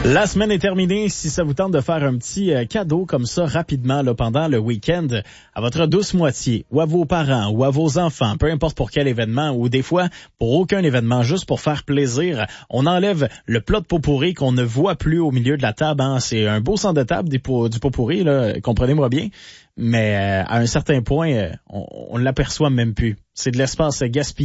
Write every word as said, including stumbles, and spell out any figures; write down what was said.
La semaine est terminée. Si ça vous tente de faire un petit euh, cadeau comme ça rapidement là, pendant le week-end à votre douce moitié ou à vos parents ou à vos enfants, peu importe pour quel événement ou des fois pour aucun événement, juste pour faire plaisir, on enlève le plat de pot-pourri qu'on ne voit plus au milieu de la table. Hein. C'est un beau centre de table du, pot, du pot-pourri, là, comprenez-moi bien. Mais euh, à un certain point, euh, on, on l'aperçoit même plus. C'est de l'espace gaspillé.